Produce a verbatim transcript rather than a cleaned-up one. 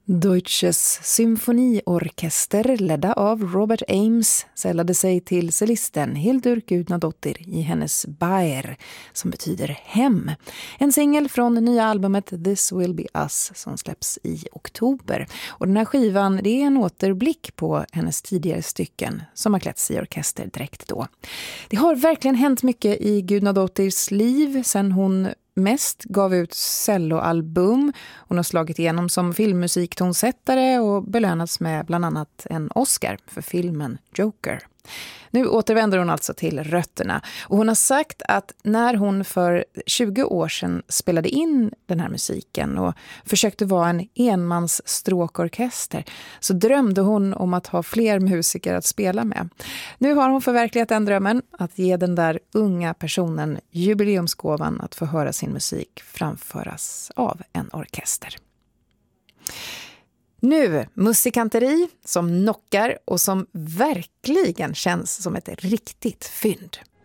Deutsches Symfoniorkester ledda av Robert Ames sällade sig till cellisten Hildur Gudnadottir i hennes Baer, som betyder hem. En singel från nya albumet This Will Be Us som släpps i oktober. Och den här skivan, det är en återblick på hennes tidigare stycken som har klätts i orkesterdräkt då. Det har verkligen hänt mycket i Gudnadottirs liv sen hon mest gav ut celloalbum. Hon har slagit igenom som filmmusiktonsättare och belönats med bland annat en Oscar för filmen Joker. Nu återvänder hon alltså till rötterna och hon har sagt att när hon för tjugo år sedan spelade in den här musiken och försökte vara en enmansstråkorkester så drömde hon om att ha fler musiker att spela med. Nu har hon förverkligat den drömmen att ge den där unga personen jubileumsgåvan att få höra sin musik framföras av en orkester. Nu, musikanteri som knockar och som verkligen känns som ett riktigt fynd.